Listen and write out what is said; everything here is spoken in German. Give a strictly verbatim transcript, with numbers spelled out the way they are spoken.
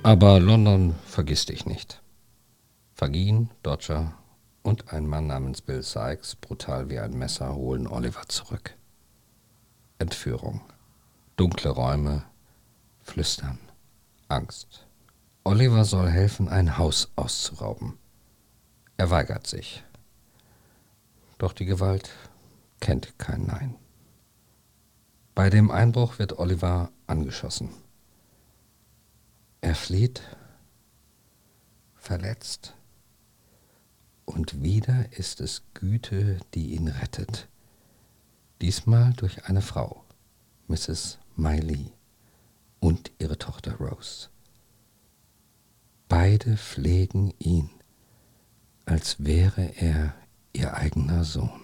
Aber London vergiss dich nicht. Fagin, Dodger und ein Mann namens Bill Sikes, brutal wie ein Messer, holen Oliver zurück. Entführung. Dunkle Räume, Flüstern, Angst. Oliver soll helfen, ein Haus auszurauben. Er weigert sich. Doch die Gewalt kennt kein Nein. Bei dem Einbruch wird Oliver angeschossen. Er flieht, verletzt, und wieder ist es Güte, die ihn rettet. Diesmal durch eine Frau, Misses Miley, und ihre Tochter Rose. Beide pflegen ihn, als wäre er ihr eigener Sohn.